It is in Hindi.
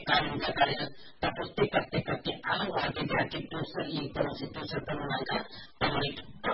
कार्य कार्यरत tapos tika tika ti ang wagi dati to sa ito si to sa panulaga pamalik